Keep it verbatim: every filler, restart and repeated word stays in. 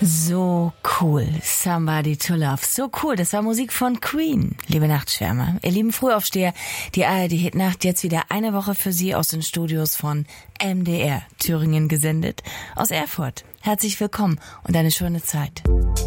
So cool. Somebody to Love. So cool. Das war Musik von Queen. Liebe Nachtschwärmer, ihr lieben Frühaufsteher, die A R D-Hitnacht jetzt wieder eine Woche für Sie aus den Studios von M D R Thüringen gesendet. Aus Erfurt. Herzlich willkommen und eine schöne Zeit.